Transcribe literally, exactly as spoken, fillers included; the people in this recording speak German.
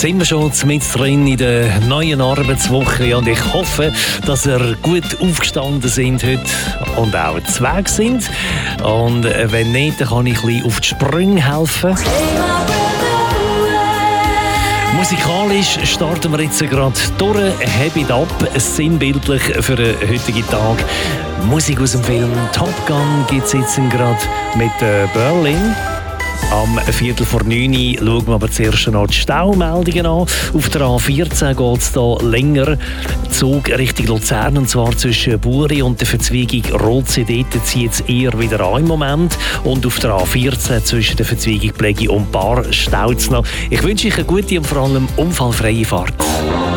sind wir schon mit drin in der neuen Arbeitswoche und ich hoffe, dass ihr gut aufgestanden sind heute und auch zu Weg sind. Und wenn nicht, dann kann ich ein bisschen auf die Sprünge helfen. Musikalisch starten wir jetzt gerade durch, hebt ab, sinnbildlich für den heutigen Tag. Musik aus dem Film Top Gun gibt es jetzt gerade mit Berlin. Am Viertel vor neun schauen wir aber zuerst noch die Staumeldungen an. Auf der A vierzehn geht es hier länger. Zug Richtung Luzern, und zwar zwischen Buri und der Verzweigung Rotsee. Dort zieht es eher wieder an im Moment. Und auf der A vierzehn zwischen der Verzweigung Plägi und Bar staut es noch. Ich wünsche euch eine gute und vor allem unfallfreie Fahrt.